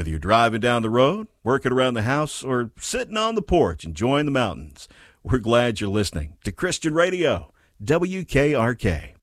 Whether you're driving down the road, working around the house, or sitting on the porch enjoying the mountains, we're glad you're listening to Christian Radio, WKRK.